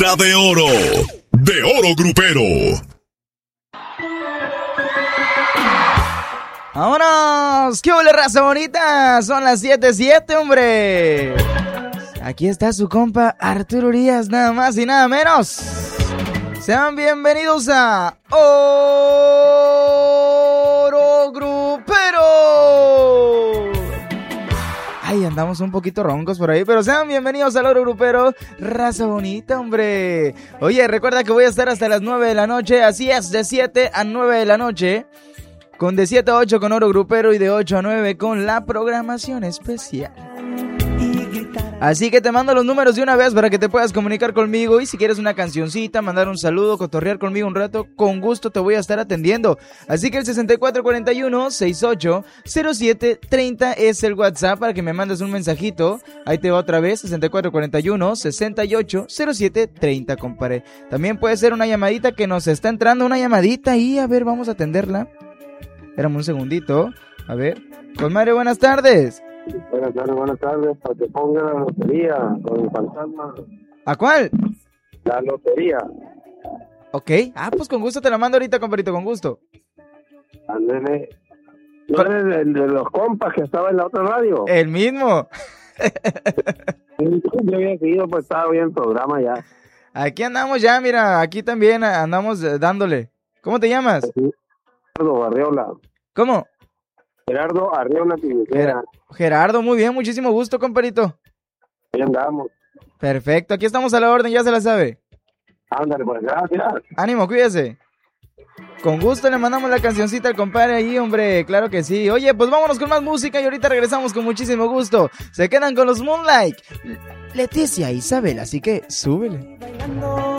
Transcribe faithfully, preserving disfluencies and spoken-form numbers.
letra de oro. De Oro Grupero. ¡Vámonos! ¿Qué huele, raza bonita? Son las siete siete, hombre. Aquí está su compa Arturo Urias, nada más y nada menos. Sean bienvenidos a Oro Grupero. Ay, andamos un poquito roncos por ahí, pero sean bienvenidos al Oro Grupero, raza bonita, hombre. Oye, recuerda que voy a estar hasta las nueve de la noche, así es, de siete a nueve de la noche. Con de siete a ocho con Oro Grupero y de ocho a nueve con la programación especial. Así que te mando los números de una vez para que te puedas comunicar conmigo. Y si quieres una cancioncita, mandar un saludo, cotorrear conmigo un rato, con gusto te voy a estar atendiendo. Así que el sesenta y cuatro cuarenta y uno, sesenta y ocho, cero siete treinta es el WhatsApp para que me mandes un mensajito. Ahí te va otra vez, sesenta y cuatro cuarenta y uno, sesenta y ocho, cero siete treinta, compadre. También puede ser una llamadita que nos está entrando, una llamadita ahí. A ver, vamos a atenderla. Espérame un segundito. A ver. Compadre, buenas tardes. Buenas tardes, buenas tardes. Para que ponga la lotería con el fantasma. ¿A cuál? La lotería. Ok. Ah, pues con gusto te la mando ahorita, compadrito, con gusto. Ándele. ¿No eres el de los compas que estaba en la otra radio? El mismo. Yo había seguido, pues estaba bien el programa ya. Aquí andamos ya, mira, aquí también andamos eh, dándole. ¿Cómo te llamas? Gerardo Arriola. ¿Cómo? Gerardo Arriola Tibuquera. Gerardo, muy bien, muchísimo gusto, compadrito. Ahí andamos. Perfecto, aquí estamos a la orden, ya se la sabe. Ándale, pues gracias. Ánimo, cuídese. Con gusto le mandamos la cancioncita al compadre ahí, hombre, claro que sí. Oye, pues vámonos con más música y ahorita regresamos con muchísimo gusto. Se quedan con los Moonlight, Leticia e Isabel, así que súbele.